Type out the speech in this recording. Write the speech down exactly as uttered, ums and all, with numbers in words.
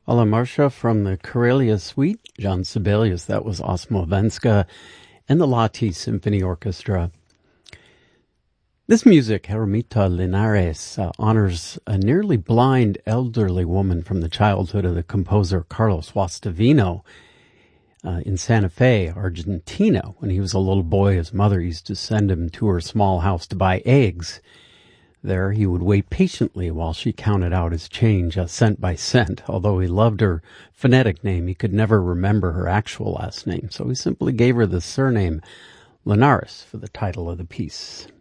Alla Marsha from the Karelia Suite, John Sibelius, that was Osmovenska, and the Lahti Symphony Orchestra. This music, Ermita Linares, uh, honors a nearly blind elderly woman from the childhood of the composer Carlos Guastavino uh, in Santa Fe, Argentina. When he was a little boy, his mother used to send him to her small house to buy eggs. There he would wait patiently while she counted out his change, uh, cent by cent. Although he loved her phonetic name, he could never remember her actual last name, so he simply gave her the surname Linares for the title of the piece.